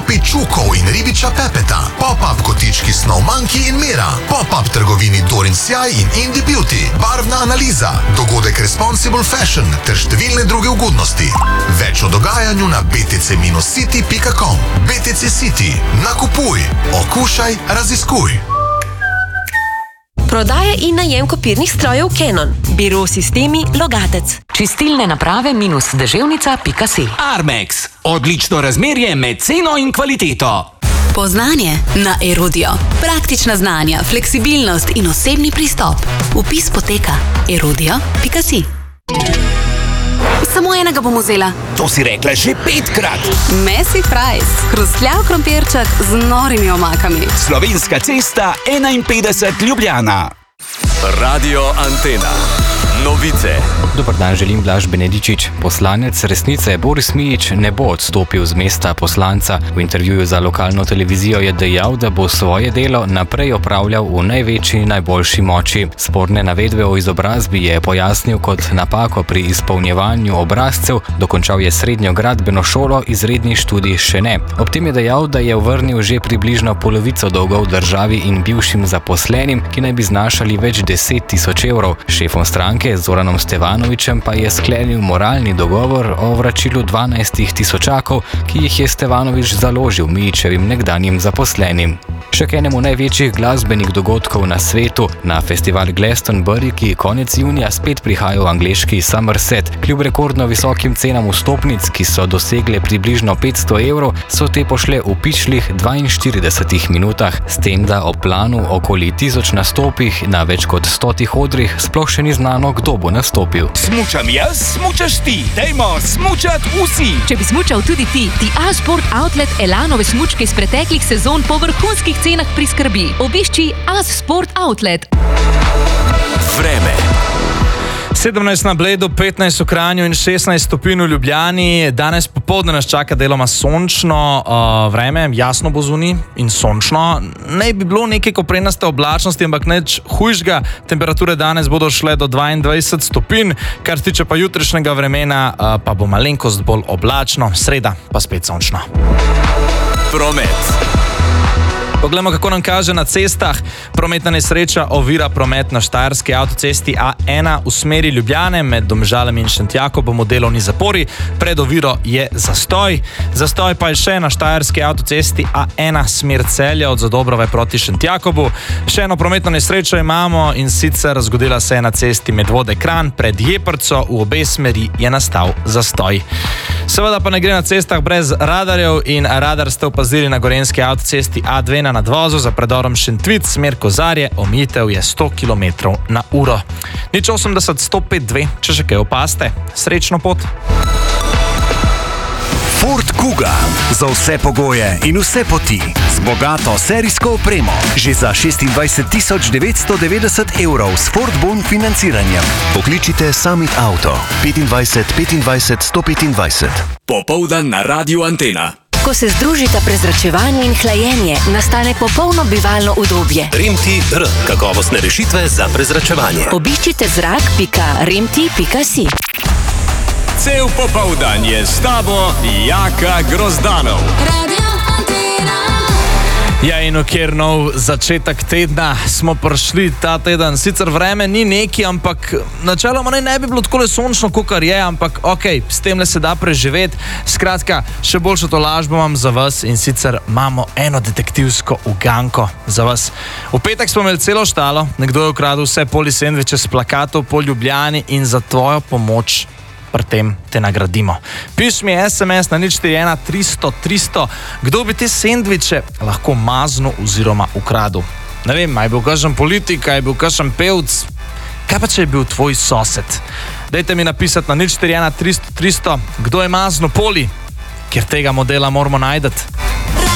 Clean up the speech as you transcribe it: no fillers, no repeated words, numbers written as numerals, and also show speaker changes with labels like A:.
A: klopi Čukov in ribiča Pepeta, pop-up kotički Snowmanki in Mira, pop-up trgovini Dorin Sjaj in Indie Beauty, barvna analiza, dogodek Responsible Fashion ter številne druge ugodnosti. Več o dogajanju na btc-city.com. BTC City. Nakupuj, okušaj, raziskuj.
B: Prodaja in najem kopirnih strojev Canon. Biro Sistemi Logatec.
C: Čistilne naprave-deževnica.si.
D: Armex. Odlično razmerje med ceno in kvaliteto.
E: Poznanje na Erudio. Praktična znanja, fleksibilnost in osebni pristop. Vpis poteka erudio.si. Samo enega bom vzela.
D: To si rekla že 5-krat.
E: Messi fries, hrustljav krompirček z norimi omakami.
D: Slovenska cesta 51 Ljubljana.
F: Radio Antena. Novice.
G: Dobar dan, želim Blaž Benedičič. Poslanec Resnice Boris Mijić ne bo odstopil z mesta poslanca. V intervjuju za lokalno televizijo je dejal, da bo svoje delo naprej opravljal v največji in najboljši moči. Sporne navedbe o izobrazbi je pojasnil kot napako pri izpolnjevanju obrazcev, dokončal je srednjo gradbeno šolo, izredni študij še ne. Ob tem je dejal, da je vrnil že približno polovico dolgov državi in bivšim zaposlenim, ki naj bi znašali več 10 000 evrov. Šefom stranke Zoranom Stevanovićem pa je sklenil moralni dogovor o vračilu 12 tisočakov, ki jih je Stevanović založil Mijićevim nekdanjim zaposlenim. Še k enemu največjih glasbenih dogodkov na svetu, na festival Glastonbury, ki konec junija spet prihaja v angleški Somerset. Kljub rekordno visokim cenam vstopnic, ki so dosegle približno 500 evrov, so te pošle v pičlih 42 minutah, s tem, da ob planu okoli 1000 nastopih na več kot 100 odrih sploh še ni znano, kdo bo nastopil.
D: Smučam jaz, smučaš ti. Dajmo smučat vsi.
H: Če bi smučal tudi ti A-Sport Outlet Elanove smučke iz preteklih sezon po vrhunskih cenah priskrbi. Obišči A-Sport Outlet.
F: Vreme.
I: 17 na Bledu, 15 v Kranju in 16 stopinj v Ljubljani. Danes popoldne nas čaka deloma sončno vreme, jasno bo zunaj in sončno. Ne bi bilo neke koprenaste oblačnosti, ampak nič hujšega. Temperature danes bodo šle do 22 stopinj, kar se tiče pa jutrišnjega vremena, pa bo malenkost bolj oblačno, sreda pa spet sončno.
F: Promet.
I: Poglejmo, kako nam kaže na cestah. Prometna nesreča ovira promet na štajerski avtocesti A1 v smeri Ljubljane med Domžalami in Šentjakobom v delovni zapori. Pred oviro je zastoj. Zastoj pa je še na štajerski avtocesti A1 smer Celja od Zadobrove proti Šentjakobu. Še eno prometno nesrečo imamo, in sicer zgodila se je na cesti Medvode-Kranj pred Jeprco. V obe smeri je nastal zastoj. Seveda pa ne gre na cestah brez radarjev, in radar ste opazili na gorenjski avtocesti A2 na nadvozu za predorom Šentvid, smer Kozarje. Omejitev je 100 km/h. 080 105 2, če še kaj opazite. Srečno pot!
J: Ford Kuga. Za vse pogoje in vse poti. Z bogato serijsko opremo. Že za 26 990 evrov s Ford Bon financiranjem. Pokličite Summit Auto. 25 25 125.
F: Popoldan na Radio Antena.
B: Ko se združita prezračevanje in hlajenje, nastane popolno bivalno udobje.
F: Remti-R. Kakovostne rešitve za prezračevanje.
B: Obiščite zrak.remti.si.
F: Cel popoldan je s tabo Jaka Grozdanov.
I: Ja, in okjer nov začetek tedna smo prišli ta teden. Sicer vreme ni neki, ampak načeloma ne bi bilo takole sončno, kakor je, ampak okej, s tem le se da preživeti. Skratka, še boljšo tolažbo imam za vas, in sicer imamo eno detektivsko uganko za vas. V petek smo imeli celo štalo, nekdo je ukradel vse poli sendviče s plakatov po Ljubljani, in za tvojo pomoč pri tem te nagradimo. Piš mi SMS na 041 300 300, kdo bi te sendviče lahko maznil oziroma ukradel. Ne vem, je bil kakšen politik, je bil kakšen pevc, kaj pa če je bil tvoj sosed? Dajte mi napisati na 041 300 300, kdo je maznil poli, ker tega modela moramo najdeti.